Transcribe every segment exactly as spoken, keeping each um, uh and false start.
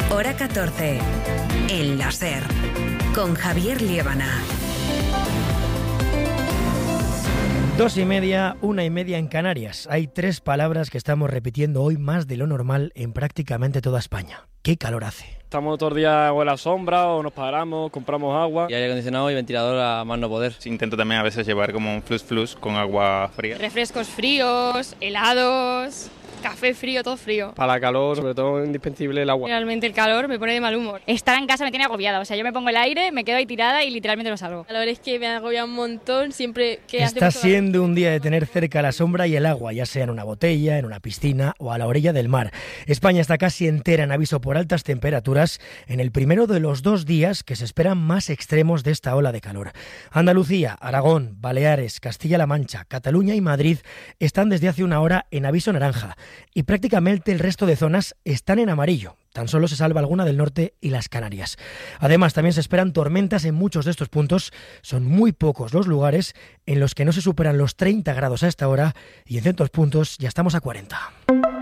Hora catorce. El láser. Con Javier Liébana. Dos y media, una y media en Canarias. Hay tres palabras que estamos repitiendo hoy más de lo normal en prácticamente toda España. ¡Qué calor hace! Estamos todo el día o en la sombra o nos paramos, compramos agua. Y aire acondicionado y ventilador a más no poder. Intento también a veces llevar como un flus flus con agua fría. Refrescos fríos, helados, café frío, todo frío. Para la calor, sobre todo, indispensable el agua. Realmente el calor me pone de mal humor. Estar en casa me tiene agobiada, o sea, yo me pongo el aire, me quedo ahí tirada y literalmente no salgo. El calor es que me agobia un montón siempre que hace Está mucho siendo un día de tener cerca la sombra y el agua, ya sea en una botella, en una piscina o a la orilla del mar. España está casi entera en aviso por altas temperaturas en el primero de los dos días que se esperan más extremos de esta ola de calor. Andalucía, Aragón, Baleares, Castilla-La Mancha, Cataluña y Madrid están desde hace una hora en aviso naranja y prácticamente el resto de zonas están en amarillo. Tan solo se salva alguna del norte y las Canarias. Además, también se esperan tormentas en muchos de estos puntos. Son muy pocos los lugares en los que no se superan los treinta grados a esta hora y en ciertos puntos ya estamos a cuarenta.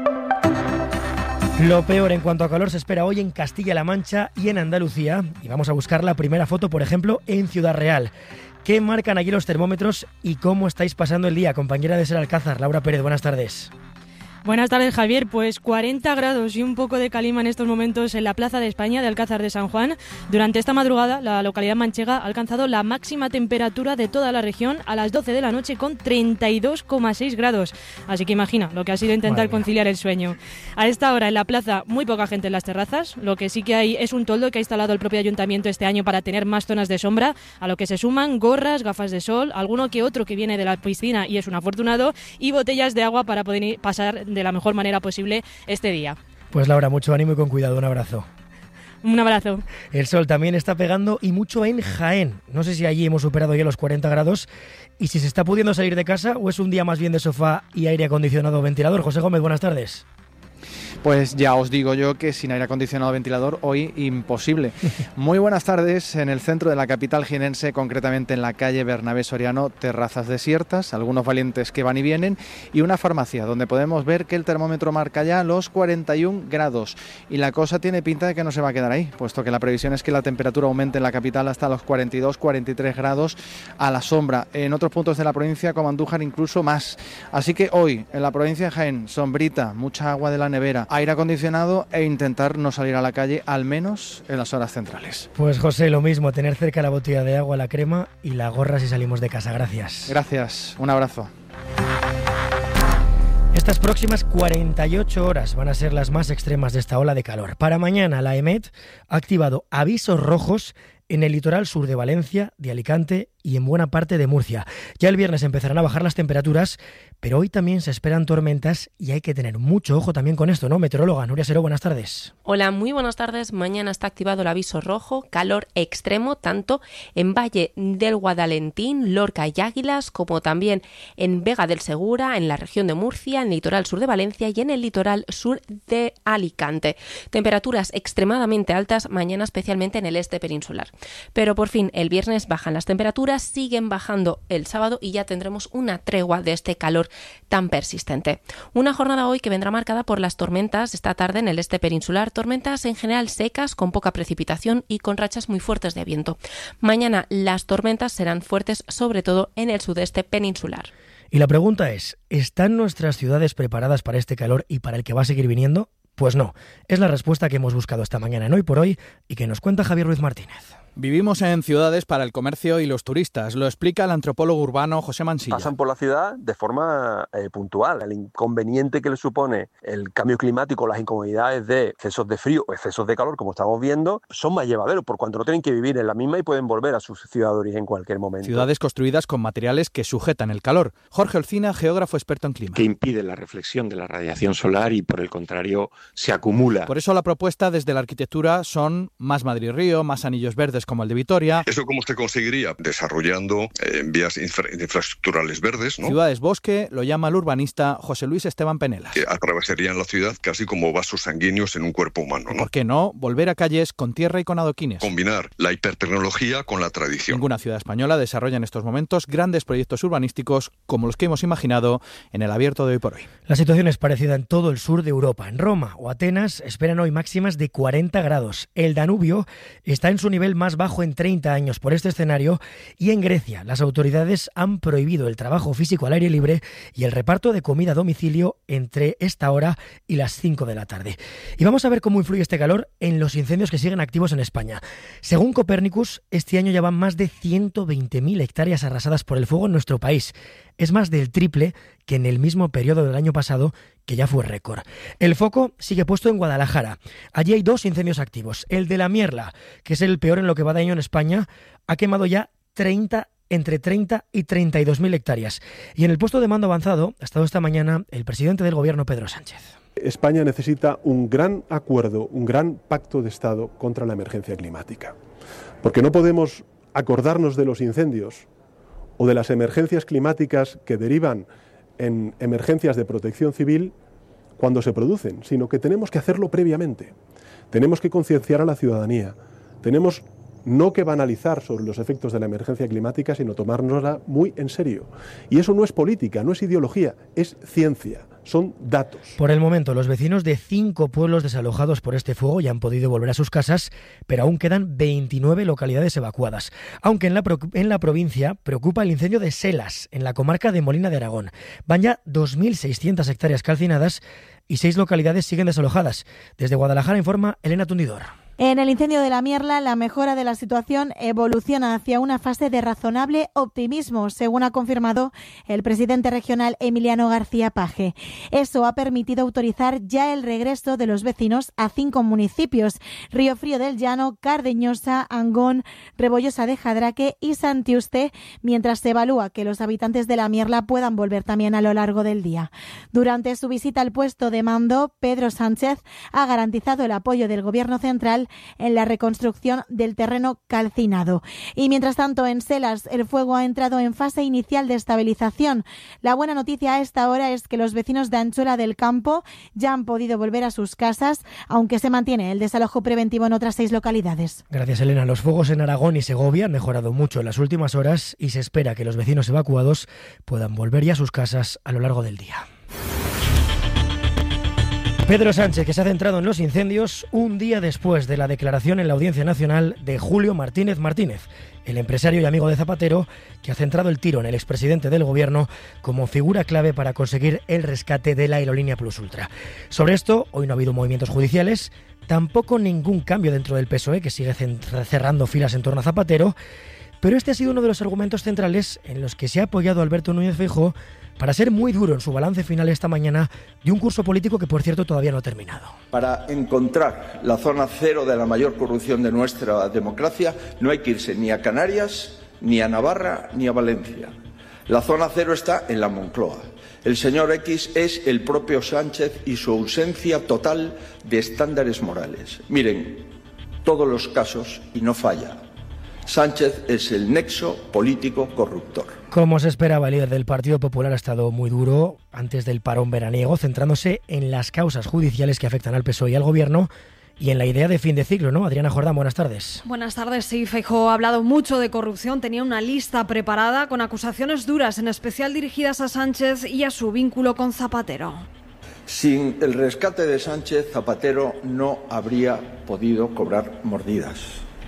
Lo peor en cuanto a calor se espera hoy en Castilla-La Mancha y en Andalucía. Y vamos a buscar la primera foto, por ejemplo, en Ciudad Real. ¿Qué marcan allí los termómetros y cómo estáis pasando el día? Compañera de Ser Alcázar, Laura Pérez, buenas tardes. Buenas tardes, Javier. Pues cuarenta grados y un poco de calima en estos momentos en la Plaza de España de Alcázar de San Juan. Durante esta madrugada, la localidad manchega ha alcanzado la máxima temperatura de toda la región a las doce de la noche con treinta y dos coma seis grados. Así que imagina lo que ha sido intentar conciliar el sueño. A esta hora en la plaza muy poca gente en las terrazas. Lo que sí que hay es un toldo que ha instalado el propio ayuntamiento este año para tener más zonas de sombra, a lo que se suman gorras, gafas de sol, alguno que otro que viene de la piscina y es un afortunado, y botellas de agua para poder pasar de la mejor manera posible este día. Pues Laura, mucho ánimo y con cuidado, un abrazo. Un abrazo. El sol también está pegando y mucho en Jaén. No sé si allí hemos superado ya los cuarenta grados y si se está pudiendo salir de casa o es un día más bien de sofá y aire acondicionado o ventilador. José Gómez, buenas tardes. Pues ya os digo yo que sin aire acondicionado o ventilador hoy imposible. Muy buenas tardes. En el centro de la capital jienense, concretamente en la calle Bernabé Soriano, terrazas desiertas, algunos valientes que van y vienen y una farmacia donde podemos ver que el termómetro marca ya los cuarenta y un grados y la cosa tiene pinta de que no se va a quedar ahí, puesto que la previsión es que la temperatura aumente en la capital hasta los cuarenta y dos, cuarenta y tres grados a la sombra. En otros puntos de la provincia, como Andújar, incluso más. Así que hoy en la provincia de Jaén, sombrita, mucha agua de la nevera, aire acondicionado e intentar no salir a la calle, al menos en las horas centrales. Pues José, lo mismo, tener cerca la botella de agua, la crema y la gorra si salimos de casa. Gracias. Gracias, un abrazo. Estas próximas cuarenta y ocho horas van a ser las más extremas de esta ola de calor. Para mañana la EMET ha activado avisos rojos en el litoral sur de Valencia, de Alicante y en buena parte de Murcia. Ya el viernes empezarán a bajar las temperaturas, pero hoy también se esperan tormentas y hay que tener mucho ojo también con esto, ¿no? Meteoróloga Nuria Seró, buenas tardes. Hola, muy buenas tardes. Mañana está activado el aviso rojo, calor extremo, tanto en Valle del Guadalentín, Lorca y Águilas, como también en Vega del Segura, en la región de Murcia, en el litoral sur de Valencia y en el litoral sur de Alicante. Temperaturas extremadamente altas mañana, especialmente en el este peninsular. Pero por fin el viernes bajan las temperaturas, siguen bajando el sábado y ya tendremos una tregua de este calor tan persistente. Una jornada hoy que vendrá marcada por las tormentas esta tarde en el este peninsular, tormentas en general secas, con poca precipitación y con rachas muy fuertes de viento. Mañana las tormentas serán fuertes sobre todo en el sudeste peninsular. Y la pregunta es, ¿están nuestras ciudades preparadas para este calor y para el que va a seguir viniendo? Pues no, es la respuesta que hemos buscado esta mañana en Hoy por Hoy y que nos cuenta Javier Ruiz Martínez. Vivimos en ciudades para el comercio y los turistas, lo explica el antropólogo urbano José Mansilla. Pasan por la ciudad de forma eh, puntual. El inconveniente que le supone el cambio climático, las incomodidades de excesos de frío o excesos de calor, como estamos viendo, son más llevaderos por cuanto no tienen que vivir en la misma y pueden volver a su ciudad de origen en cualquier momento. Ciudades construidas con materiales que sujetan el calor. Jorge Olcina, geógrafo experto en clima. Que impide la reflexión de la radiación solar y por el contrario se acumula. Por eso la propuesta desde la arquitectura son más Madrid-Río, más anillos verdes como el de Vitoria. ¿Eso cómo se conseguiría? Desarrollando eh, vías infra- infraestructurales verdes, ¿no? Ciudades bosque, lo llama el urbanista José Luis Esteban Penelas. Que atravesarían la ciudad casi como vasos sanguíneos en un cuerpo humano, ¿no? ¿Por qué no? Volver a calles con tierra y con adoquines. Combinar la hipertecnología con la tradición. Ninguna ciudad española desarrolla en estos momentos grandes proyectos urbanísticos como los que hemos imaginado en el abierto de Hoy por Hoy. La situación es parecida en todo el sur de Europa. En Roma, o Atenas esperan hoy máximas de cuarenta grados. El Danubio está en su nivel más bajo en treinta años por este escenario y en Grecia las autoridades han prohibido el trabajo físico al aire libre y el reparto de comida a domicilio entre esta hora y las cinco de la tarde. Y vamos a ver cómo influye este calor en los incendios que siguen activos en España. Según Copernicus, este año ya van más de ciento veinte mil hectáreas arrasadas por el fuego en nuestro país. Es más del triple que en el mismo periodo del año pasado, que ya fue récord. El foco sigue puesto en Guadalajara. Allí hay dos incendios activos. El de La Mierla, que es el peor en lo que va de año en España, ha quemado ya treinta, entre treinta y treinta y dos mil hectáreas. Y en el puesto de mando avanzado ha estado esta mañana el presidente del Gobierno, Pedro Sánchez. España necesita un gran acuerdo, un gran pacto de Estado contra la emergencia climática. Porque no podemos acordarnos de los incendios o de las emergencias climáticas que derivan en emergencias de protección civil cuando se producen, sino que tenemos que hacerlo previamente. Tenemos que concienciar a la ciudadanía. Tenemos no que banalizar sobre los efectos de la emergencia climática, sino tomárnosla muy en serio. Y eso no es política, no es ideología, es ciencia, son datos. Por el momento, los vecinos de cinco pueblos desalojados por este fuego ya han podido volver a sus casas, pero aún quedan veintinueve localidades evacuadas. Aunque en la, pro- en la provincia preocupa el incendio de Selas, en la comarca de Molina de Aragón. Van ya dos mil seiscientas hectáreas calcinadas y seis localidades siguen desalojadas. Desde Guadalajara informa Elena Tundidor. En el incendio de La Mierla, la mejora de la situación evoluciona hacia una fase de razonable optimismo, según ha confirmado el presidente regional Emiliano García Paje. Eso ha permitido autorizar ya el regreso de los vecinos a cinco municipios: Río Frío del Llano, Cardeñosa, Angón, Rebollosa de Jadraque y Santiuste, mientras se evalúa que los habitantes de La Mierla puedan volver también a lo largo del día. Durante su visita al puesto de mando, Pedro Sánchez ha garantizado el apoyo del Gobierno central en la reconstrucción del terreno calcinado. Y mientras tanto, en Selas, el fuego ha entrado en fase inicial de estabilización. La buena noticia a esta hora es que los vecinos de Anchuela del Campo ya han podido volver a sus casas, aunque se mantiene el desalojo preventivo en otras seis localidades. Gracias, Elena. Los fuegos en Aragón y Segovia han mejorado mucho en las últimas horas y se espera que los vecinos evacuados puedan volver ya a sus casas a lo largo del día. Pedro Sánchez, que se ha centrado en los incendios un día después de la declaración en la Audiencia Nacional de Julio Martínez Martínez, el empresario y amigo de Zapatero, que ha centrado el tiro en el expresidente del Gobierno como figura clave para conseguir el rescate de la aerolínea Plus Ultra. Sobre esto, hoy no ha habido movimientos judiciales, tampoco ningún cambio dentro del P S O E, que sigue cerrando filas en torno a Zapatero, pero este ha sido uno de los argumentos centrales en los que se ha apoyado Alberto Núñez Feijóo para ser muy duro en su balance final esta mañana de un curso político que, por cierto, todavía no ha terminado. Para encontrar la zona cero de la mayor corrupción de nuestra democracia no hay que irse ni a Canarias, ni a Navarra, ni a Valencia. La zona cero está en la Moncloa. El señor X es el propio Sánchez y su ausencia total de estándares morales. Miren, todos los casos y no falla. Sánchez es el nexo político corruptor. Como se esperaba, el líder del Partido Popular ha estado muy duro antes del parón veraniego, centrándose en las causas judiciales que afectan al P S O E y al Gobierno y en la idea de fin de ciclo, ¿no? Adriana Jordán, buenas tardes. Buenas tardes, sí. Feijóo ha hablado mucho de corrupción, tenía una lista preparada con acusaciones duras, en especial dirigidas a Sánchez y a su vínculo con Zapatero. Sin el rescate de Sánchez, Zapatero no habría podido cobrar mordidas.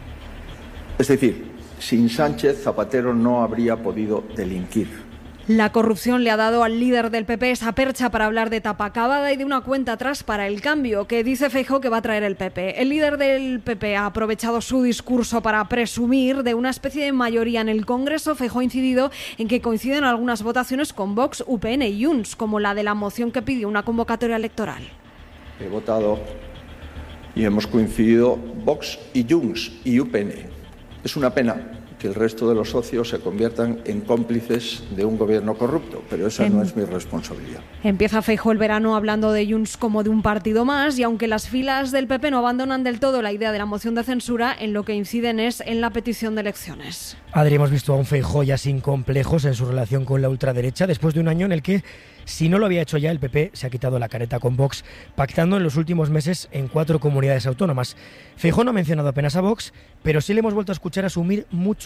Es decir, sin Sánchez, Zapatero no habría podido delinquir. La corrupción le ha dado al líder del P P esa percha para hablar de tapa acabada y de una cuenta atrás para el cambio que dice Feijóo que va a traer el P P. El líder del P P ha aprovechado su discurso para presumir de una especie de mayoría en el Congreso. Feijóo ha incidido en que coinciden algunas votaciones con Vox, U P N y Junts, como la de la moción que pidió una convocatoria electoral. He votado y hemos coincidido Vox y Junts y U P N. Es una pena que el resto de los socios se conviertan en cómplices de un gobierno corrupto, pero esa en... no es mi responsabilidad. Empieza Feijóo el verano hablando de Junts como de un partido más, y aunque las filas del P P no abandonan del todo la idea de la moción de censura, en lo que inciden es en la petición de elecciones. Adri, hemos visto a un Feijóo ya sin complejos en su relación con la ultraderecha, después de un año en el que, si no lo había hecho ya, el P P se ha quitado la careta con Vox, pactando en los últimos meses en cuatro comunidades autónomas. Feijóo no ha mencionado apenas a Vox, pero sí le hemos vuelto a escuchar asumir muchos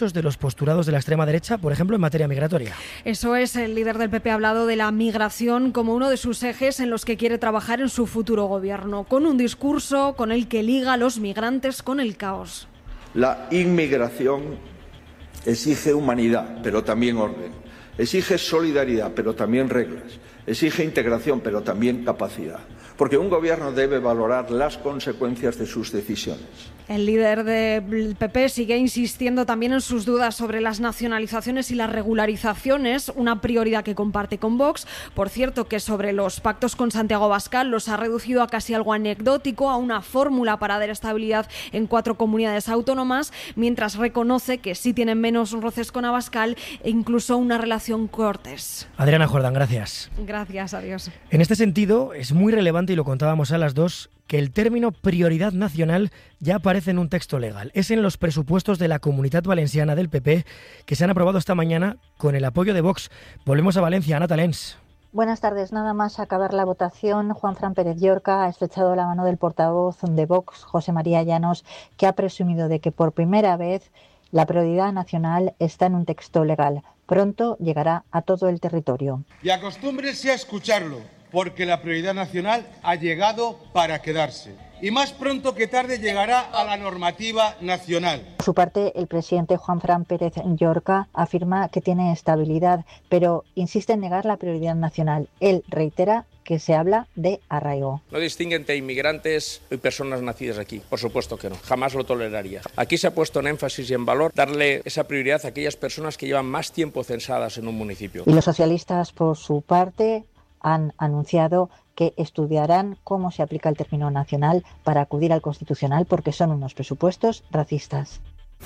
orgullosos de los postulados de la extrema derecha, por ejemplo, en materia migratoria. Eso es, el líder del P P ha hablado de la migración como uno de sus ejes en los que quiere trabajar en su futuro gobierno, con un discurso con el que liga a los migrantes con el caos. La inmigración exige humanidad, pero también orden. Exige solidaridad, pero también reglas. Exige integración, pero también capacidad. Porque un gobierno debe valorar las consecuencias de sus decisiones. El líder del P P sigue insistiendo también en sus dudas sobre las nacionalizaciones y las regularizaciones, una prioridad que comparte con Vox. Por cierto, que sobre los pactos con Santiago Abascal los ha reducido a casi algo anecdótico, a una fórmula para dar estabilidad en cuatro comunidades autónomas, mientras reconoce que sí tienen menos roces con Abascal e incluso una relación cortés. Adriana Jordán, gracias. Gracias, adiós. En este sentido, es muy relevante, y lo contábamos a las dos, que el término prioridad nacional ya aparece en un texto legal. Es en los presupuestos de la Comunitat Valenciana del P P, que se han aprobado esta mañana con el apoyo de Vox. Volvemos a Valencia, Ana Talens. Buenas tardes. Nada más acabar la votación, Juanfran Pérez Llorca ha estrechado la mano del portavoz de Vox, José María Llanos, que ha presumido de que por primera vez la prioridad nacional está en un texto legal. Pronto llegará a todo el territorio. Y acostúmbrese a escucharlo, porque la prioridad nacional ha llegado para quedarse. Y más pronto que tarde llegará a la normativa nacional. Por su parte, el presidente Juanfran Pérez Llorca afirma que tiene estabilidad, pero insiste en negar la prioridad nacional. Él reitera que se habla de arraigo. No distingue entre inmigrantes y personas nacidas aquí, por supuesto que no, jamás lo toleraría. Aquí se ha puesto en énfasis y en valor darle esa prioridad a aquellas personas que llevan más tiempo censadas en un municipio. Y los socialistas, por su parte, han anunciado que estudiarán cómo se aplica el término nacional para acudir al Constitucional, porque son unos presupuestos racistas.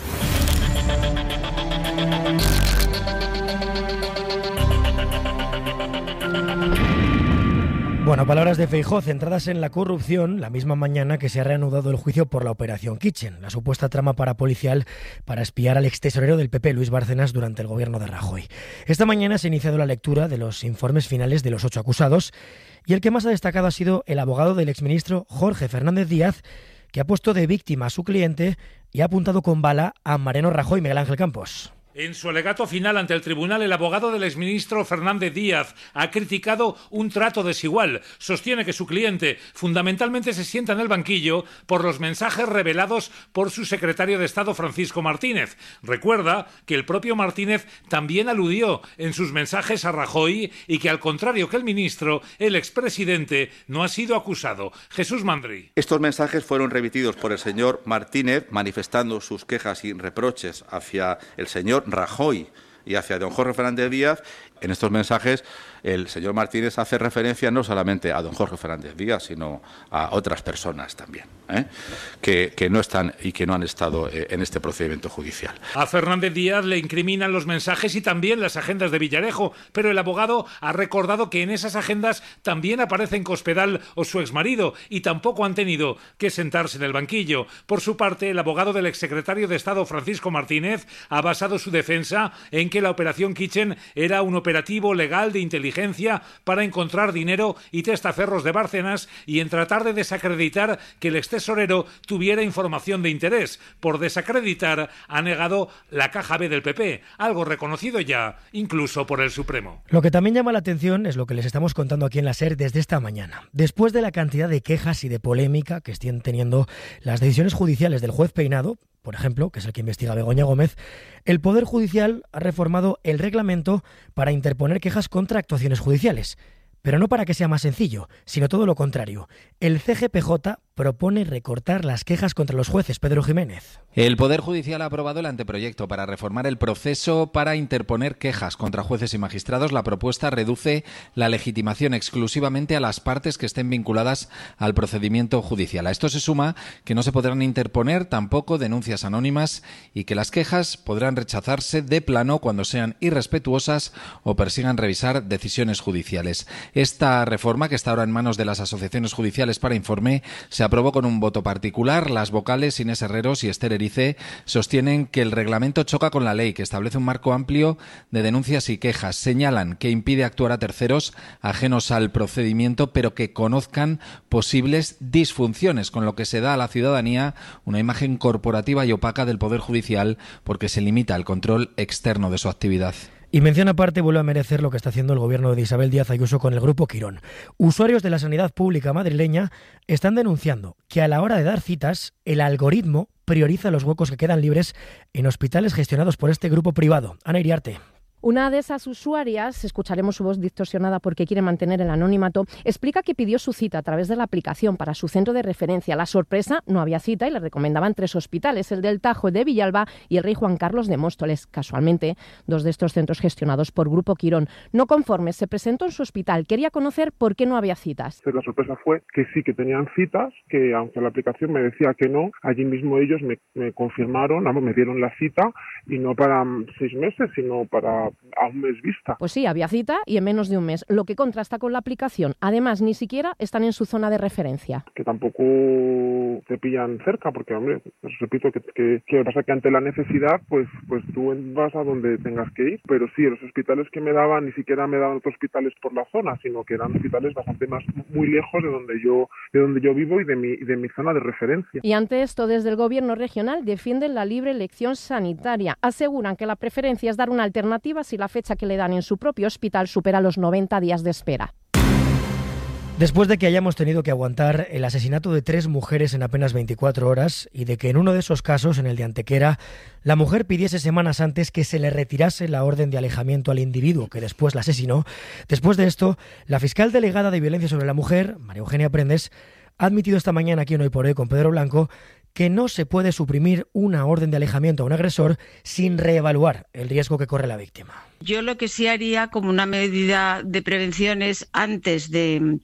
Bueno, palabras de Feijóo centradas en la corrupción, la misma mañana que se ha reanudado el juicio por la Operación Kitchen, la supuesta trama parapolicial para espiar al extesorero del P P, Luis Bárcenas, durante el gobierno de Rajoy. Esta mañana se ha iniciado la lectura de los informes finales de los ocho acusados, y el que más ha destacado ha sido el abogado del exministro Jorge Fernández Díaz, que ha puesto de víctima a su cliente y ha apuntado con bala a Mariano Rajoy. Miguel Ángel Campos. En su alegato final ante el tribunal, el abogado del exministro Fernández Díaz ha criticado un trato desigual. Sostiene que su cliente fundamentalmente se sienta en el banquillo por los mensajes revelados por su secretario de Estado, Francisco Martínez. Recuerda que el propio Martínez también aludió en sus mensajes a Rajoy y que, al contrario que el ministro, el expresidente no ha sido acusado. Jesús Mandri. Estos mensajes fueron remitidos por el señor Martínez manifestando sus quejas y reproches hacia el señor Rajoy y hacia don Jorge Fernández Díaz. En estos mensajes el señor Martínez hace referencia no solamente a don Jorge Fernández Díaz, sino a otras personas también, ¿eh? que, que no están y que no han estado eh, en este procedimiento judicial. A Fernández Díaz le incriminan los mensajes y también las agendas de Villarejo, pero el abogado ha recordado que en esas agendas también aparecen Cospedal o su exmarido y tampoco han tenido que sentarse en el banquillo. Por su parte, el abogado del exsecretario de Estado, Francisco Martínez, ha basado su defensa en que la Operación Kitchen era un operativo legal de inteligencia para encontrar dinero y testaferros de Bárcenas y en tratar de desacreditar que el extesorero tuviera información de interés. Por desacreditar, ha negado la caja B del P P, algo reconocido ya incluso por el Supremo. Lo que también llama la atención es lo que les estamos contando aquí en la SER desde esta mañana. Después de la cantidad de quejas y de polémica que están teniendo las decisiones judiciales del juez Peinado, por ejemplo, que es el que investiga a Begoña Gómez, el Poder Judicial ha reformado el reglamento para interponer quejas contra actuaciones judiciales. Pero no para que sea más sencillo, sino todo lo contrario. El C G P J propone recortar las quejas contra los jueces. Pedro Jiménez. El Poder Judicial ha aprobado el anteproyecto para reformar el proceso para interponer quejas contra jueces y magistrados. La propuesta reduce la legitimación exclusivamente a las partes que estén vinculadas al procedimiento judicial. A esto se suma que no se podrán interponer tampoco denuncias anónimas y que las quejas podrán rechazarse de plano cuando sean irrespetuosas o persigan revisar decisiones judiciales. Esta reforma, que está ahora en manos de las asociaciones judiciales para informe, se aprobó con un voto particular. Las vocales Inés Herreros y Esther Erice Dice, sostienen que el reglamento choca con la ley, que establece un marco amplio de denuncias y quejas. Señalan que impide actuar a terceros ajenos al procedimiento, pero que conozcan posibles disfunciones, con lo que se da a la ciudadanía una imagen corporativa y opaca del Poder Judicial porque se limita al control externo de su actividad. Y mención aparte vuelve a merecer lo que está haciendo el gobierno de Isabel Díaz Ayuso con el Grupo Quirón. Usuarios de la sanidad pública madrileña están denunciando que a la hora de dar citas, el algoritmo prioriza los huecos que quedan libres en hospitales gestionados por este grupo privado. Ana Iriarte. Una de esas usuarias, escucharemos su voz distorsionada porque quiere mantener el anonimato, explica que pidió su cita a través de la aplicación para su centro de referencia. La sorpresa, no había cita y le recomendaban tres hospitales, el del Tajo, de Villalba y el Rey Juan Carlos de Móstoles. Casualmente, dos de estos centros gestionados por Grupo Quirón. No conforme, se presentó en su hospital. Quería conocer por qué no había citas. La sorpresa fue que sí, que tenían citas, que aunque la aplicación me decía que no, allí mismo ellos me, me confirmaron, vamos, me dieron la cita y no para seis meses, sino para a un mes vista. Pues sí, había cita y en menos de un mes, lo que contrasta con la aplicación. Además, ni siquiera están en su zona de referencia. Que tampoco te pillan cerca, porque, hombre, os repito que, que, que pasa que ante la necesidad, pues, pues tú vas a donde tengas que ir. Pero sí, los hospitales que me daban, ni siquiera me daban otros hospitales por la zona, sino que eran hospitales bastante más, muy lejos de donde yo, de donde yo vivo y de mi, de mi zona de referencia. Y ante esto, desde el gobierno regional defienden la libre elección sanitaria. Aseguran que la preferencia es dar una alternativa si la fecha que le dan en su propio hospital supera los noventa días de espera. Después de que hayamos tenido que aguantar el asesinato de tres mujeres en apenas veinticuatro horas y de que en uno de esos casos, en el de Antequera, la mujer pidiese semanas antes que se le retirase la orden de alejamiento al individuo que después la asesinó, después de esto, la fiscal delegada de Violencia sobre la Mujer, María Eugenia Prendes, ha admitido esta mañana aquí en Hoy por Hoy con Pedro Blanco que no se puede suprimir una orden de alejamiento a un agresor sin reevaluar el riesgo que corre la víctima. Yo lo que sí haría como una medida de prevención es antes de...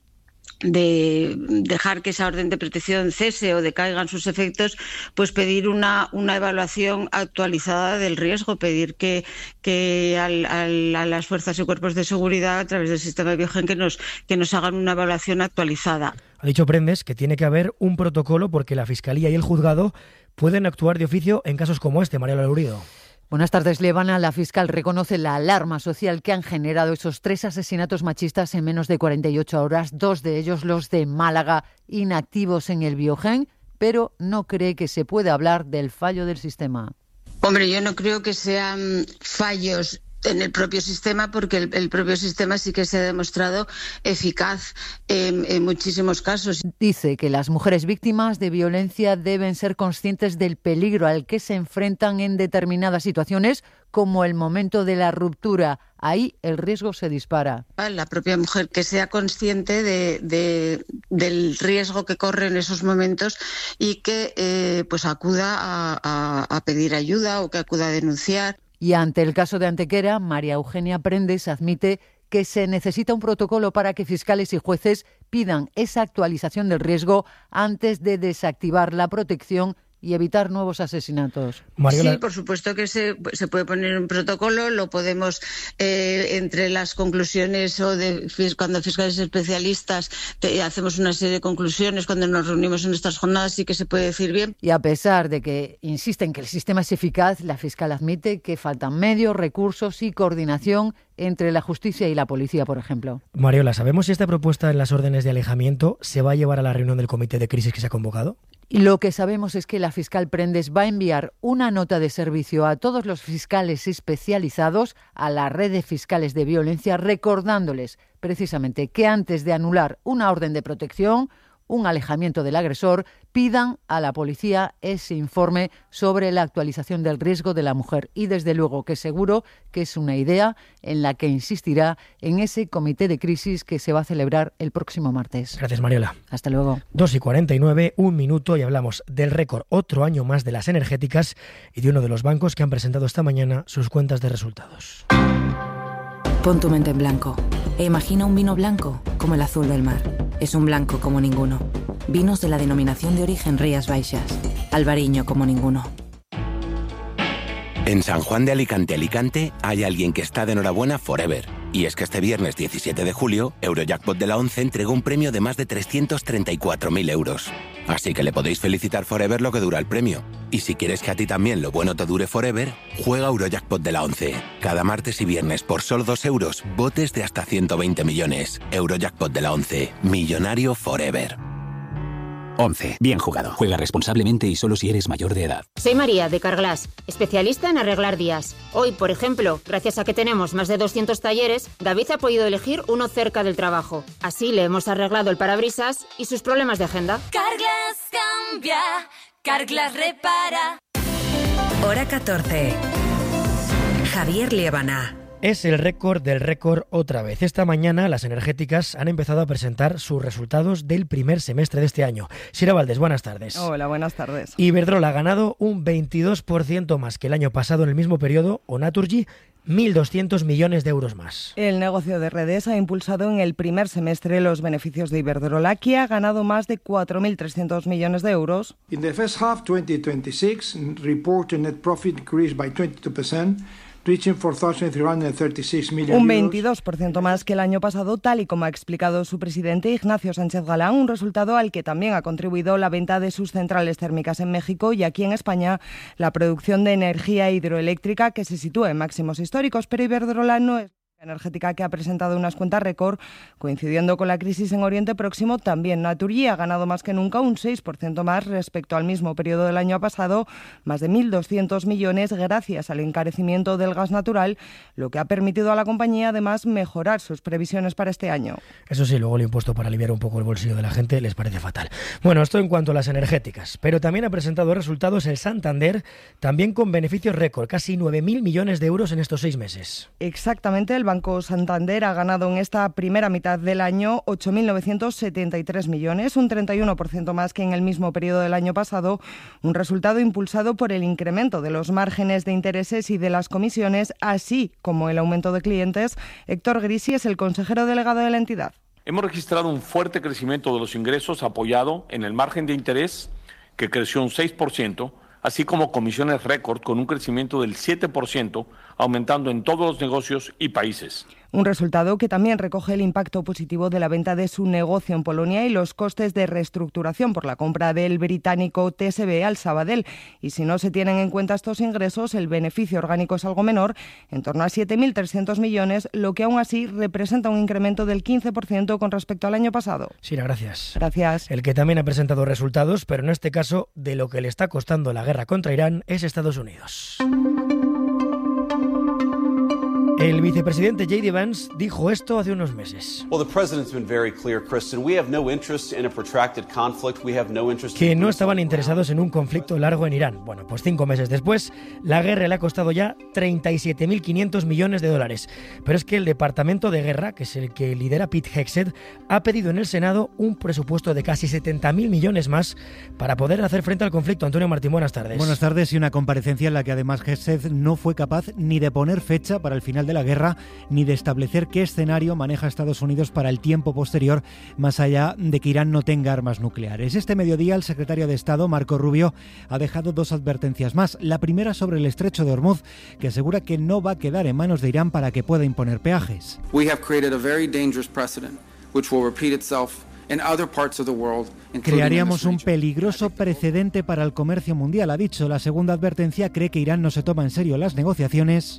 de dejar que esa orden de protección cese o decaigan sus efectos, pues pedir una, una evaluación actualizada del riesgo, pedir que, que al, al, a las fuerzas y cuerpos de seguridad a través del sistema Biogen que nos, que nos hagan una evaluación actualizada. Ha dicho Prendes que tiene que haber un protocolo porque la Fiscalía y el Juzgado pueden actuar de oficio en casos como este. María Laurido. Buenas tardes, Levana. La fiscal reconoce la alarma social que han generado esos tres asesinatos machistas en menos de cuarenta y ocho horas, dos de ellos los de Málaga, inactivos en el Biogen, pero no cree que se pueda hablar del fallo del sistema. Hombre, yo no creo que sean fallos en el propio sistema, porque el, el propio sistema sí que se ha demostrado eficaz en, en muchísimos casos. Dice que las mujeres víctimas de violencia deben ser conscientes del peligro al que se enfrentan en determinadas situaciones, como el momento de la ruptura. Ahí el riesgo se dispara. La propia mujer que sea consciente de, de, del riesgo que corre en esos momentos y que eh, pues acuda a, a, a pedir ayuda o que acuda a denunciar. Y ante el caso de Antequera, María Eugenia Prendes admite que se necesita un protocolo para que fiscales y jueces pidan esa actualización del riesgo antes de desactivar la protección y evitar nuevos asesinatos. Mariola. Sí, por supuesto que se, se puede poner un protocolo, lo podemos, eh, entre las conclusiones o de cuando fiscales especialistas te, hacemos una serie de conclusiones, cuando nos reunimos en estas jornadas sí que se puede decir bien. Y a pesar de que insisten que el sistema es eficaz, la fiscal admite que faltan medios, recursos y coordinación entre la justicia y la policía, por ejemplo. Mariola, ¿sabemos si esta propuesta en las órdenes de alejamiento se va a llevar a la reunión del comité de crisis que se ha convocado? Y lo que sabemos es que la fiscal Prendes va a enviar una nota de servicio a todos los fiscales especializados, a la red de fiscales de violencia, recordándoles precisamente que antes de anular una orden de protección, un alejamiento del agresor, pidan a la policía ese informe sobre la actualización del riesgo de la mujer. Y desde luego que seguro que es una idea en la que insistirá en ese comité de crisis que se va a celebrar el próximo martes. Gracias, Mariola. Hasta luego. dos y cuarenta y nueve, un minuto y hablamos del récord otro año más de las energéticas y de uno de los bancos que han presentado esta mañana sus cuentas de resultados. Pon tu mente en blanco e imagina un vino blanco como el azul del mar. Es un blanco como ninguno. Vinos de la denominación de origen Rías Baixas. Albariño como ninguno. En San Juan de Alicante, Alicante, hay alguien que está de enhorabuena forever. Y es que este viernes diecisiete de julio, Eurojackpot de la ONCE entregó un premio de más de trescientos treinta y cuatro mil euros. Así que le podéis felicitar forever lo que dura el premio. Y si quieres que a ti también lo bueno te dure forever, juega Eurojackpot de la once. Cada martes y viernes por solo dos euros, botes de hasta ciento veinte millones. Eurojackpot de la once. Millonario forever. once. Bien jugado. Juega responsablemente y solo si eres mayor de edad. Soy María, de Carglass, especialista en arreglar días. Hoy, por ejemplo, gracias a que tenemos más de doscientos talleres, David ha podido elegir uno cerca del trabajo. Así le hemos arreglado el parabrisas y sus problemas de agenda. Carglass cambia, Carglass repara. Hora catorce. Javier Liébana. Es el récord del récord otra vez. Esta mañana las energéticas han empezado a presentar sus resultados del primer semestre de este año. Sira Valdés, buenas tardes. Hola, buenas tardes. Iberdrola ha ganado un veintidós por ciento más que el año pasado en el mismo periodo, o Naturgy, mil doscientos millones de euros más. El negocio de redes ha impulsado en el primer semestre los beneficios de Iberdrola, que ha ganado más de cuatro mil trescientos millones de euros. In the first half twenty twenty-six, reported net profit increased by twenty-two percent. Reaching four thousand three hundred thirty-six million euros. Un veintidós por ciento más que el año pasado, tal y como ha explicado su presidente Ignacio Sánchez Galán, un resultado al que también ha contribuido la venta de sus centrales térmicas en México y aquí en España la producción de energía hidroeléctrica, que se sitúa en máximos históricos, pero Iberdrola no es energética que ha presentado unas cuentas récord, coincidiendo con la crisis en Oriente Próximo. También Naturgy ha ganado más que nunca, un seis por ciento más respecto al mismo periodo del año pasado, más de mil doscientos millones gracias al encarecimiento del gas natural, lo que ha permitido a la compañía además mejorar sus previsiones para este año. Eso sí, luego el impuesto para aliviar un poco el bolsillo de la gente les parece fatal. Bueno, esto en cuanto a las energéticas, pero también ha presentado resultados el Santander, también con beneficios récord, casi nueve mil millones de euros en estos seis meses. Exactamente, el Banco Santander ha ganado en esta primera mitad del año ocho mil novecientos setenta y tres millones, un treinta y uno por ciento más que en el mismo periodo del año pasado, un resultado impulsado por el incremento de los márgenes de intereses y de las comisiones, así como el aumento de clientes. Héctor Grisi es el consejero delegado de la entidad. Hemos registrado un fuerte crecimiento de los ingresos apoyado en el margen de interés, que creció un seis por ciento, así como comisiones récord con un crecimiento del siete por ciento, aumentando en todos los negocios y países. Un resultado que también recoge el impacto positivo de la venta de su negocio en Polonia y los costes de reestructuración por la compra del británico T S B al Sabadell. Y si no se tienen en cuenta estos ingresos, el beneficio orgánico es algo menor, en torno a siete mil trescientos millones, lo que aún así representa un incremento del quince por ciento con respecto al año pasado. Sira, gracias. Gracias. El que también ha presentado resultados, pero en este caso de lo que le está costando la guerra contra Irán, es Estados Unidos. El vicepresidente J D Vance dijo esto hace unos meses. Que no estaban interesados en un conflicto largo en Irán. Bueno, pues cinco meses después, la guerra le ha costado ya treinta y siete mil quinientos millones de dólares. Pero es que el Departamento de Guerra, que es el que lidera Pete Hegseth, ha pedido en el Senado un presupuesto de casi setenta mil millones más para poder hacer frente al conflicto. Antonio Martín, buenas tardes. Buenas tardes, y una comparecencia en la que además Hegseth no fue capaz ni de poner fecha para el final de la guerra, ni de establecer qué escenario maneja Estados Unidos para el tiempo posterior, más allá de que Irán no tenga armas nucleares. Este mediodía el secretario de Estado, Marco Rubio, ha dejado dos advertencias más. La primera sobre el estrecho de Hormuz, que asegura que no va a quedar en manos de Irán para que pueda imponer peajes. We have created a very dangerous precedent which will repeat itself in other parts of the world. Crearíamos un peligroso precedente para el comercio mundial, ha dicho. La segunda advertencia: cree que Irán no se toma en serio las negociaciones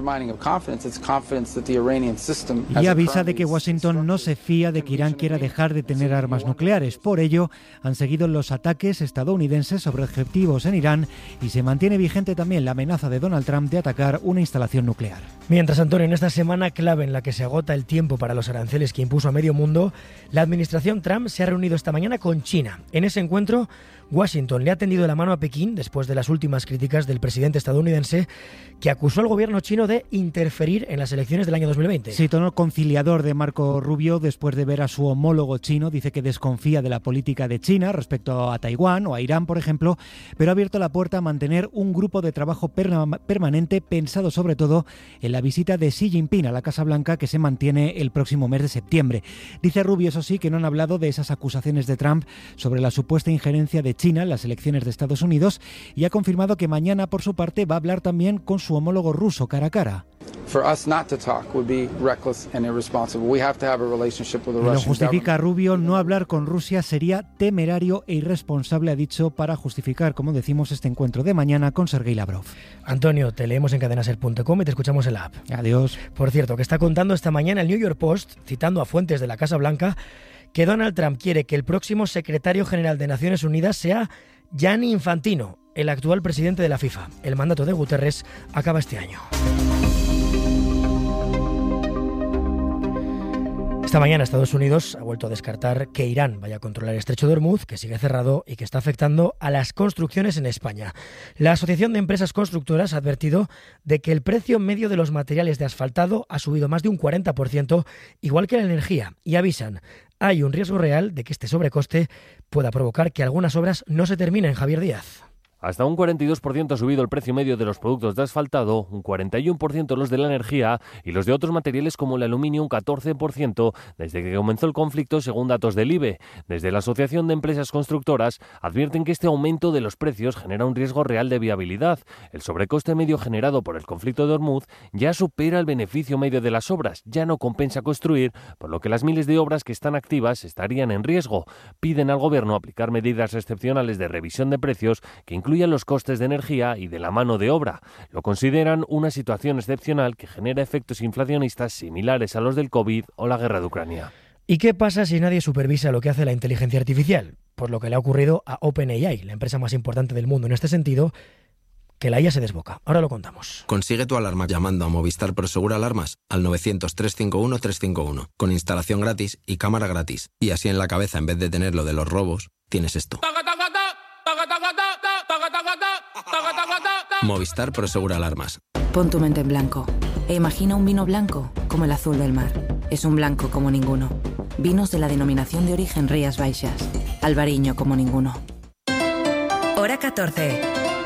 y avisa de que Washington no se fía de que Irán quiera dejar de tener armas nucleares. Por ello, han seguido los ataques estadounidenses sobre objetivos en Irán y se mantiene vigente también la amenaza de Donald Trump de atacar una instalación nuclear. Mientras, Antonio, en esta semana clave en la que se agota el tiempo para los aranceles que impuso a medio mundo, la administración Trump se ha reunido esta mañana con China. En ese encuentro, Washington le ha tendido la mano a Pekín después de las últimas críticas del presidente estadounidense, que acusó al gobierno chino de interferir en las elecciones del año dos mil veinte. Sí, tono conciliador de Marco Rubio después de ver a su homólogo chino. Dice que desconfía de la política de China respecto a Taiwán o a Irán, por ejemplo, pero ha abierto la puerta a mantener un grupo de trabajo perma- permanente pensado sobre todo en la visita de Xi Jinping a la Casa Blanca, que se mantiene el próximo mes de septiembre. Dice Rubio, eso sí, que no han hablado de esas acusaciones de Trump sobre la supuesta injerencia de China en las elecciones de Estados Unidos, y ha confirmado que mañana, por su parte, va a hablar también con su homólogo ruso cara a cara. For us not to talk would be reckless and irresponsible. We have to have a relationship with the Lo Russian justifica government. Rubio, no hablar con Rusia sería temerario e irresponsable, ha dicho, para justificar, como decimos, este encuentro de mañana con Sergei Lavrov. Antonio, te leemos en cadena ser punto com y te escuchamos en la app. Adiós. Por cierto, que está contando esta mañana el New York Post, citando a fuentes de la Casa Blanca, que Donald Trump quiere que el próximo secretario general de Naciones Unidas sea Gianni Infantino, el actual presidente de la FIFA. El mandato de Guterres acaba este año. Esta mañana Estados Unidos ha vuelto a descartar que Irán vaya a controlar el estrecho de Hormuz, que sigue cerrado y que está afectando a las construcciones en España. La Asociación de Empresas Constructoras ha advertido de que el precio medio de los materiales de asfaltado ha subido más de un cuarenta por ciento, igual que la energía, y avisan, hay un riesgo real de que este sobrecoste pueda provocar que algunas obras no se terminen. Javier Díaz. Hasta un cuarenta y dos por ciento ha subido el precio medio de los productos de asfaltado, un cuarenta y uno por ciento los de la energía y los de otros materiales como el aluminio un catorce por ciento desde que comenzó el conflicto, según datos del I B E. Desde la Asociación de Empresas Constructoras advierten que este aumento de los precios genera un riesgo real de viabilidad. El sobrecoste medio generado por el conflicto de Hormuz ya supera el beneficio medio de las obras, ya no compensa construir, por lo que las miles de obras que están activas estarían en riesgo. Piden al Gobierno aplicar medidas excepcionales de revisión de precios que incluyan los costes de energía y de la mano de obra. Lo consideran una situación excepcional que genera efectos inflacionistas similares a los del COVID o la guerra de Ucrania. ¿Y qué pasa si nadie supervisa lo que hace la inteligencia artificial? Pues lo que le ha ocurrido a OpenAI, la empresa más importante del mundo en este sentido, que la I A se desboca. Ahora lo contamos. Consigue tu alarma llamando a Movistar Prosegur Alarmas al novecientos, trescientos cincuenta y uno, trescientos cincuenta y uno, con instalación gratis y cámara gratis. Y así en la cabeza, en vez de tener lo de los robos, tienes esto. Movistar Prosegur Alarmas. Pon tu mente en blanco e imagina un vino blanco como el azul del mar. Es un blanco como ninguno. Vinos de la denominación de origen Rías Baixas. Albariño como ninguno. Hora catorce.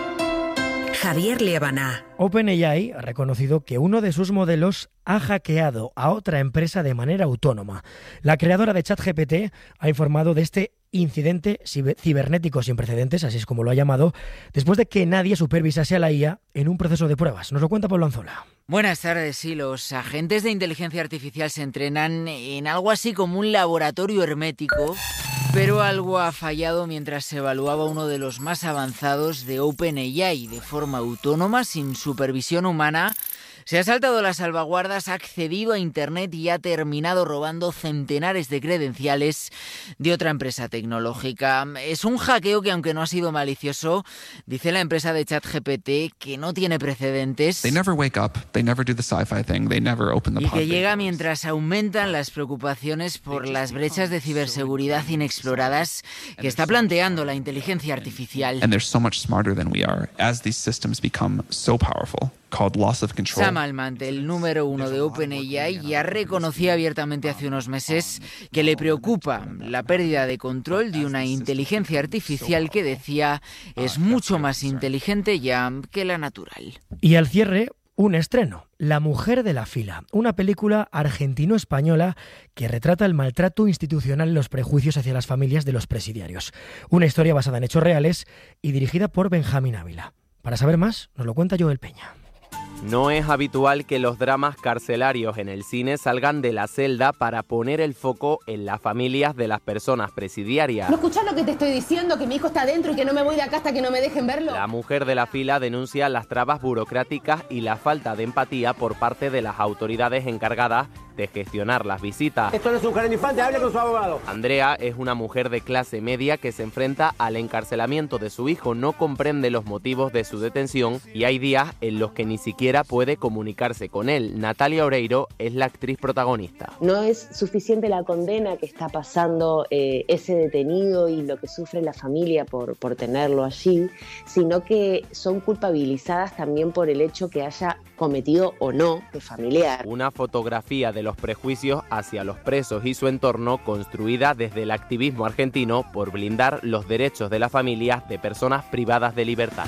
Javier Liébana. OpenAI ha reconocido que uno de sus modelos ha hackeado a otra empresa de manera autónoma. La creadora de ChatGPT ha informado de este incidente cibernético sin precedentes, así es como lo ha llamado, después de que nadie supervisase a la I A en un proceso de pruebas. Nos lo cuenta Pablo Anzola. Buenas tardes. Sí, los agentes de inteligencia artificial se entrenan en algo así como un laboratorio hermético, pero algo ha fallado mientras se evaluaba uno de los más avanzados de OpenAI de forma autónoma, sin supervisión humana. Se ha saltado las salvaguardas, ha accedido a Internet y ha terminado robando centenares de credenciales de otra empresa tecnológica. Es un hackeo que, aunque no ha sido malicioso, dice la empresa de ChatGPT que no tiene precedentes. They never wake up, they never do the sci-fi thing, they never open the Y que pod llega mientras aumentan las preocupaciones por las brechas de ciberseguridad inexploradas que está planteando la inteligencia artificial. And they're so much smarter than we are as these systems become so powerful. Called loss of control. Sam Altman, el número uno de OpenAI, ya reconocía abiertamente hace unos meses que le preocupa la pérdida de control de una inteligencia artificial que, decía, es mucho más inteligente ya que la natural. Y al cierre, un estreno, La mujer de la fila, una película argentino-española que retrata el maltrato institucional y los prejuicios hacia las familias de los presidiarios. Una historia basada en hechos reales y dirigida por Benjamín Ávila. Para saber más, nos lo cuenta Joel Peña. No es habitual que los dramas carcelarios en el cine salgan de la celda para poner el foco en las familias de las personas presidiarias. ¿No escuchás lo que te estoy diciendo? Que mi hijo está adentro y que no me voy de acá hasta que no me dejen verlo. La mujer de la fila denuncia las trabas burocráticas y la falta de empatía por parte de las autoridades encargadas de gestionar las visitas. Esto no es un jardín infante, hable con su abogado. Andrea es una mujer de clase media que se enfrenta al encarcelamiento de su hijo, no comprende los motivos de su detención y hay días en los que ni siquiera puede comunicarse con él. Natalia Oreiro es la actriz protagonista. No es suficiente la condena que está pasando eh, ese detenido y lo que sufre la familia por, por tenerlo allí, sino que son culpabilizadas también por el hecho que haya cometido o no de familiar. Una fotografía de los prejuicios hacia los presos y su entorno construida desde el activismo argentino por blindar los derechos de las familias de personas privadas de libertad.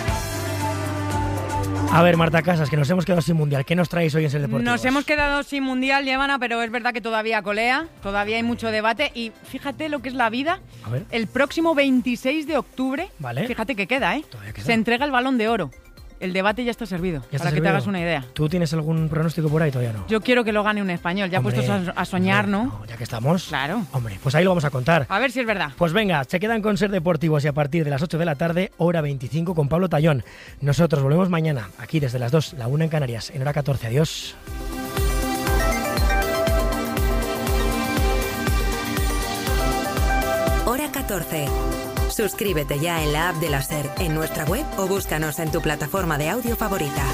A ver, Marta Casas, que nos hemos quedado sin Mundial. ¿Qué nos traéis hoy en Ser Deportivos? Nos hemos quedado sin Mundial, Liébana, pero es verdad que todavía colea, todavía hay mucho debate y fíjate lo que es la vida. A ver. El próximo veintiséis de octubre, vale. Fíjate que queda, ¿eh? Todavía queda. Se entrega el Balón de Oro. el debate ya está servido, ¿Ya para está que servido? te hagas una idea. ¿Tú tienes algún pronóstico por ahí? Todavía no. Yo quiero que lo gane un español, ya Hombre, puestos a, a soñar, hombre, ¿no? no, ya que estamos. Claro. Hombre, pues ahí lo vamos a contar. A ver si es verdad. Pues venga, se quedan con Ser Deportivos y a partir de las ocho de la tarde, hora veinticinco con Pablo Tallón. Nosotros volvemos mañana, aquí desde las dos, la una en Canarias, en hora catorce. Adiós. Hora catorce. Suscríbete ya en la app de la SER, en nuestra web o búscanos en tu plataforma de audio favorita.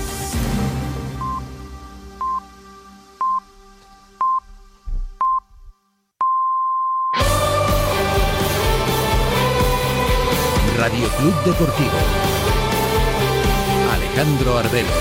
Radio Club Deportivo. Alejandro Arbelo.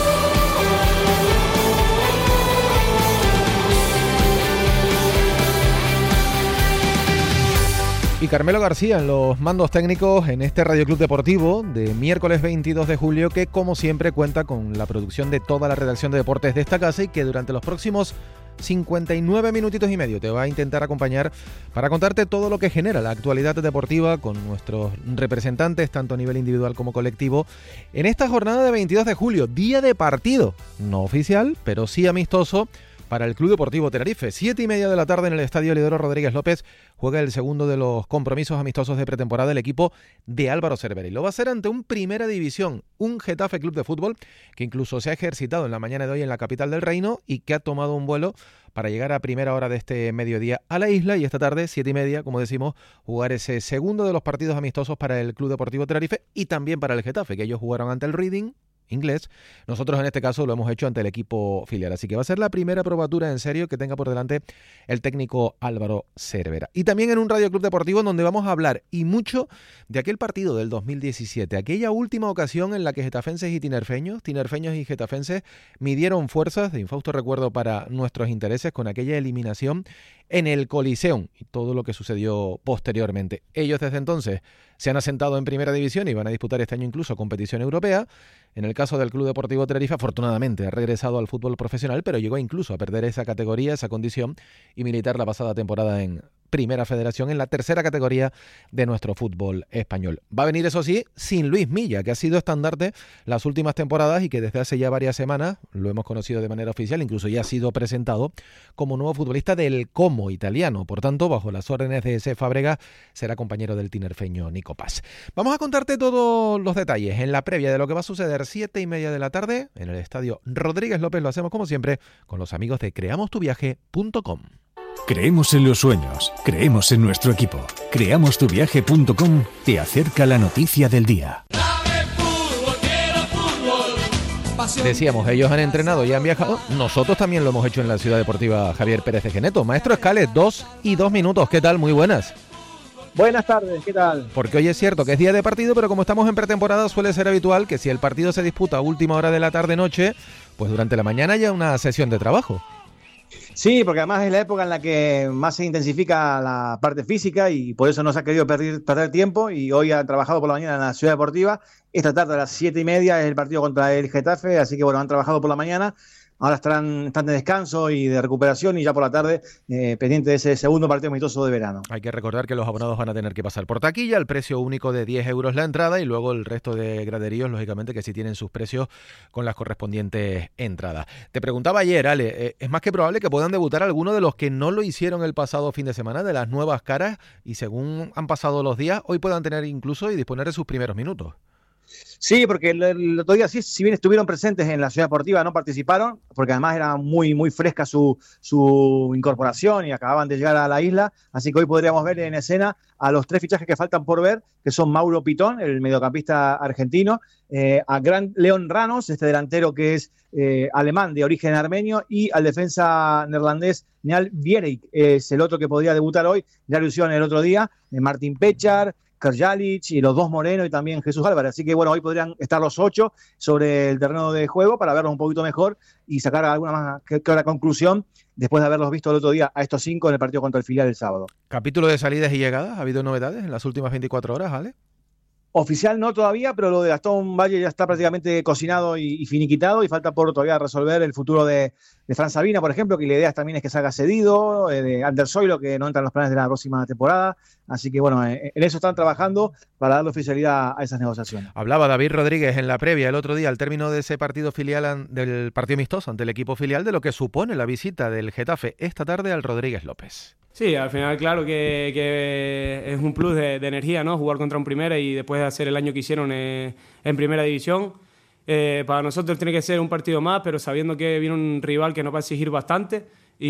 Y Carmelo García en los mandos técnicos en este Radio Club Deportivo de miércoles veintidós de julio, que como siempre cuenta con la producción de toda la redacción de deportes de esta casa y que durante los próximos cincuenta y nueve minutitos y medio te va a intentar acompañar para contarte todo lo que genera la actualidad deportiva con nuestros representantes, tanto a nivel individual como colectivo, en esta jornada de veintidós de julio, día de partido, no oficial, pero sí amistoso, para el Club Deportivo Tenerife. Siete y media de la tarde en el Estadio Lidoro Rodríguez López juega el segundo de los compromisos amistosos de pretemporada el equipo de Álvaro Cervera. Y lo va a hacer ante un Primera División, un Getafe Club de Fútbol que incluso se ha ejercitado en la mañana de hoy en la capital del reino y que ha tomado un vuelo para llegar a primera hora de este mediodía a la isla y esta tarde, siete y media, como decimos, jugar ese segundo de los partidos amistosos para el Club Deportivo Tenerife y también para el Getafe, que ellos jugaron ante el Reading inglés. Nosotros en este caso lo hemos hecho ante el equipo filial, así que va a ser la primera probatura en serio que tenga por delante el técnico Álvaro Cervera. Y también en un Radio Club Deportivo donde vamos a hablar y mucho de aquel partido del dos mil diecisiete, aquella última ocasión en la que getafenses y tinerfeños, tinerfeños y getafenses midieron fuerzas de infausto recuerdo para nuestros intereses con aquella eliminación en el Coliseum y todo lo que sucedió posteriormente. Ellos desde entonces se han asentado en Primera División y van a disputar este año incluso competición europea. En el caso del Club Deportivo Tenerife, afortunadamente ha regresado al fútbol profesional, pero llegó incluso a perder esa categoría, esa condición y militar la pasada temporada en Primera Federación, en la tercera categoría de nuestro fútbol español. Va a venir, eso sí, sin Luis Milla, que ha sido estandarte las últimas temporadas y que desde hace ya varias semanas lo hemos conocido de manera oficial, incluso ya ha sido presentado como nuevo futbolista del Como italiano. Por tanto, bajo las órdenes de ese Fábregas, será compañero del tinerfeño Nico Paz. Vamos a contarte todos los detalles en la previa de lo que va a suceder siete y media de la tarde en el Estadio Rodríguez López. Lo hacemos como siempre con los amigos de creamos tu viaje punto com. Creemos en los sueños, creemos en nuestro equipo. creamos tu viaje punto com te acerca la noticia del día. Decíamos, ellos han entrenado y han viajado. Nosotros también lo hemos hecho en la Ciudad Deportiva Javier Pérez de Geneto. Maestro Escales, dos y dos minutos. ¿Qué tal? Muy buenas. Buenas tardes, ¿qué tal? Porque hoy es cierto que es día de partido, pero como estamos en pretemporada suele ser habitual que si el partido se disputa a última hora de la tarde-noche, pues durante la mañana haya una sesión de trabajo. Sí, porque además es la época en la que más se intensifica la parte física y por eso no se ha querido perder, perder tiempo y hoy han trabajado por la mañana en la Ciudad Deportiva. Esta tarde a las siete y media es el partido contra el Getafe, así que bueno, han trabajado por la mañana. Ahora estarán, están de descanso y de recuperación y ya por la tarde eh, pendiente de ese segundo partido amistoso de verano. Hay que recordar que los abonados van a tener que pasar por taquilla, el precio único de diez euros la entrada y luego el resto de graderíos, lógicamente, que sí tienen sus precios con las correspondientes entradas. Te preguntaba ayer, Ale, eh, es más que probable que puedan debutar algunos de los que no lo hicieron el pasado fin de semana, de las nuevas caras, y según han pasado los días, hoy puedan tener incluso y disponer de sus primeros minutos. Sí, porque el, el otro día sí, si bien estuvieron presentes en la Ciudad Deportiva, no participaron, porque además era muy muy fresca su, su incorporación y acababan de llegar a la isla, así que hoy podríamos ver en escena a los tres fichajes que faltan por ver, que son Mauro Pitón, el mediocampista argentino, eh, a Gran León Ranos, este delantero que es eh, alemán de origen armenio, y al defensa neerlandés Njaal Vierik, es el otro que podría debutar hoy, ya lo hicieron el otro día, eh, Martín Pechar, Krjalic y los dos Moreno y también Jesús Álvarez. Así que bueno, hoy podrían estar los ocho sobre el terreno de juego para verlos un poquito mejor y sacar alguna más que, que la conclusión después de haberlos visto el otro día a estos cinco en el partido contra el filial el sábado. Capítulo de salidas y llegadas, ¿ha habido novedades en las últimas veinticuatro horas, Ale? Oficial no todavía, pero lo de Gastón Valle ya está prácticamente cocinado y, y finiquitado, y falta por todavía resolver el futuro de, de Fran Sabina, por ejemplo, que la idea también es que salga cedido, eh, de Ander Zoilo, que no entra en los planes de la próxima temporada. Así que bueno, eh, en eso están trabajando para darle oficialidad a esas negociaciones. Hablaba David Rodríguez en la previa el otro día, al término de ese partido filial, del partido amistoso ante el equipo filial, de lo que supone la visita del Getafe esta tarde al Rodríguez López. Sí, al final claro que, que es un plus de, de energía, ¿no? Jugar contra un primera y después de hacer el año que hicieron eh, en primera división. Eh, para nosotros tiene que ser un partido más, pero sabiendo que viene un rival que nos va a exigir bastante.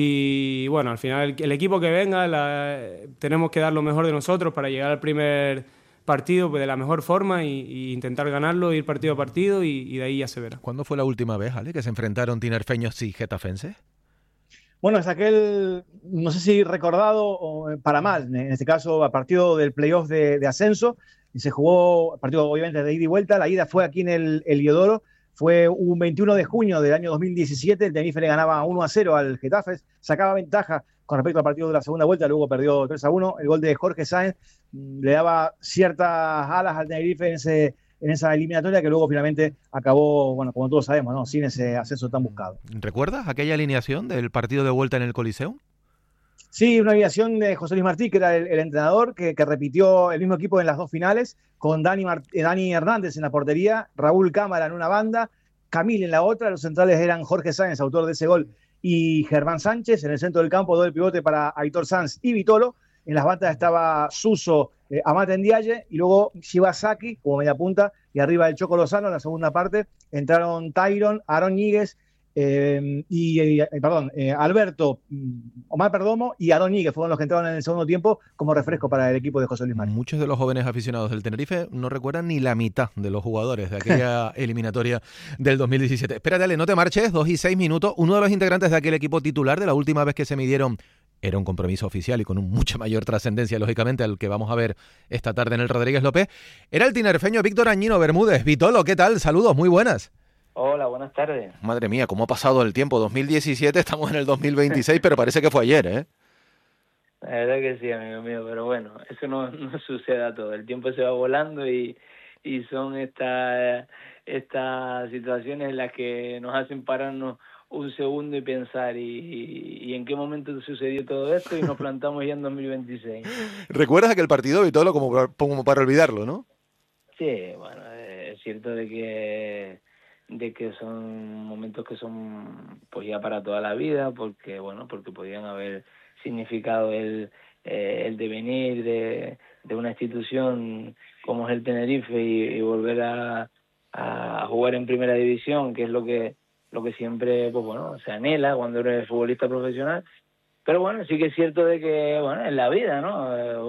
Y bueno, al final el, el equipo que venga, la, tenemos que dar lo mejor de nosotros para llegar al primer partido pues, de la mejor forma y, y intentar ganarlo, ir partido a partido y, y de ahí ya se verá. ¿Cuándo fue la última vez, Ale, que se enfrentaron tinerfeños y getafenses? Bueno, es aquel, no sé si recordado o para mal, en este caso a partido del playoff de, de ascenso, y se jugó, partido obviamente de ida y vuelta, la ida fue aquí en el Heliodoro, fue un veintiuno de junio del año dos mil diecisiete, el Tenerife le ganaba uno a cero al Getafe, sacaba ventaja con respecto al partido de la segunda vuelta, luego perdió tres a uno, el gol de Jorge Sáenz le daba ciertas alas al Tenerife en ese en esa eliminatoria que luego finalmente acabó, bueno, como todos sabemos, ¿no? Sin ese ascenso tan buscado. ¿Recuerdas aquella alineación del partido de vuelta en el Coliseo? Sí, una alineación de José Luis Martí, que era el, el entrenador, que, que repitió el mismo equipo en las dos finales, con Dani, Mart- Dani Hernández en la portería, Raúl Cámara en una banda, Camil en la otra, los centrales eran Jorge Sáenz, autor de ese gol, y Germán Sánchez, en el centro del campo, doble pivote para Aitor Sanz y Vitolo. En las bandas estaba Suso, eh, Amate Ndiaye, y luego Shibasaki como media punta, y arriba el Choco Lozano en la segunda parte. Entraron Tyron, Aaron Níguez, eh, y, eh, perdón, eh, Alberto, Omar Perdomo y Aaron Níguez fueron los que entraron en el segundo tiempo como refresco para el equipo de José Luis María. Muchos de los jóvenes aficionados del Tenerife no recuerdan ni la mitad de los jugadores de aquella eliminatoria del dos mil diecisiete. Espérate, Ale, no te marches, dos y seis minutos. Uno de los integrantes de aquel equipo titular de la última vez que se midieron era un compromiso oficial y con un mucha mayor trascendencia, lógicamente, al que vamos a ver esta tarde en el Rodríguez López. Era el tinerfeño Víctor Añino Bermúdez. Vitolo, ¿qué tal? Saludos, muy buenas. Hola, buenas tardes. Madre mía, cómo ha pasado el tiempo. dos mil diecisiete, estamos en el dos mil veintiséis, pero parece que fue ayer, ¿eh? La verdad que sí, amigo mío, pero bueno, eso no, no sucede a todo. El tiempo se va volando y, y son estas estas situaciones las que nos hacen pararnos un segundo y pensar y, y en qué momento sucedió todo esto y nos plantamos ya en dos mil veintiséis. ¿Recuerdas aquel partido, Vitolo, como, como para olvidarlo, no? Sí, bueno, es cierto de que de que son momentos que son pues ya para toda la vida, porque bueno, porque podían haber significado el eh, el devenir de, de una institución como es el Tenerife y, y volver a, a jugar en primera división, que es lo que lo que siempre pues bueno se anhela cuando eres futbolista profesional. Pero bueno, sí que es cierto de que bueno en la vida, ¿no?